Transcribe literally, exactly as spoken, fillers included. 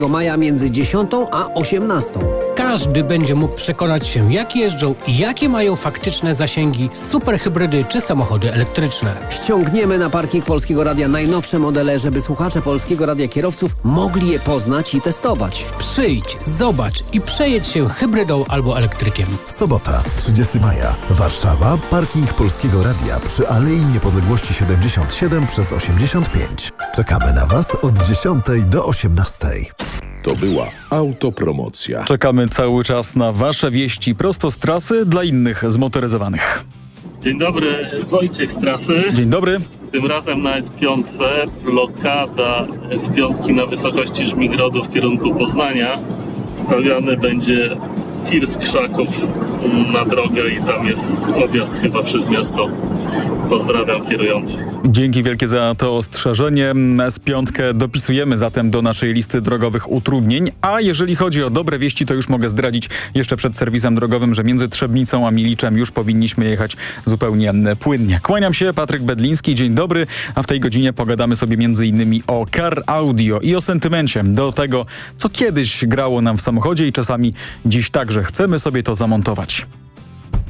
maja między dziesiątą a osiemnastą. Każdy będzie mógł przekonać się, jak jeżdżą i jakie mają faktyczne zasięgi superhybrydy czy samochody elektryczne. Ściągniemy na parking Polskiego Radia najnowsze modele, żeby słuchacze Polskiego Radia kierowców mogli je poznać i testować. Przyjdź, zobacz i przejedź się hybrydą albo elektrykiem. Sobota, trzydziestego maja. Warszawa, parking Polskiego Radia przy Alei Niepodległości siedemdziesiąt siedem przez osiemdziesiąt pięć. Czekamy na Was od dziesiątej do osiemnastej. To była autopromocja. Czekamy cały czas na Wasze wieści prosto z trasy dla innych zmotoryzowanych. Dzień dobry, Wojciech z trasy. Dzień dobry. Tym razem na S pięć blokada S pięć na wysokości Żmigrodu w kierunku Poznania. Stawiany będzie tir z Krzaków na drogę i tam jest odjazd chyba przez miasto. Pozdrawiam kierujących. Dzięki wielkie za to ostrzeżenie. S pięć dopisujemy zatem do naszej listy drogowych utrudnień. A jeżeli chodzi o dobre wieści, to już mogę zdradzić jeszcze przed serwisem drogowym, że między Trzebnicą a Miliczem już powinniśmy jechać zupełnie płynnie. Kłaniam się, Patryk Bedliński. Dzień dobry. A w tej godzinie pogadamy sobie między innymi o car audio i o sentymencie do tego, co kiedyś grało nam w samochodzie i czasami dziś także chcemy sobie to zamontować.